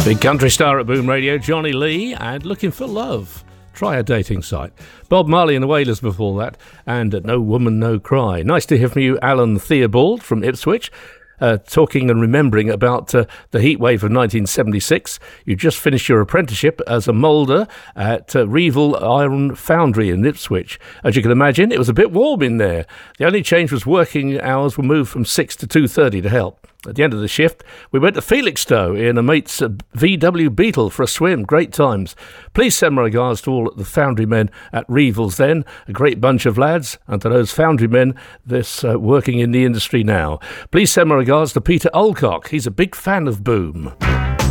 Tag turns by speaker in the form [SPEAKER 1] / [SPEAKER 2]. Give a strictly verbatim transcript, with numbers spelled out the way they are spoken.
[SPEAKER 1] Big country star at Boom Radio, Johnny Lee, and Looking for Love. Try a dating site. Bob Marley and the Wailers before that, and No Woman, No Cry. Nice to hear from you, Alan Theobald from Ipswich. Uh, talking and remembering about uh, the heatwave of nineteen seventy-six. You just finished your apprenticeship as a moulder at uh, Revel Iron Foundry in Ipswich. As you can imagine, it was a bit warm in there. The only change was working hours were moved from six to two thirty to help. At the end of the shift, we went to Felixstowe in a mate's uh, V W Beetle for a swim. Great times. Please send my regards to all the foundry men at Revel's then. A great bunch of lads. And to those foundry men this uh, working in the industry now. Please send my regards to Peter Olcock. He's a big fan of Boom.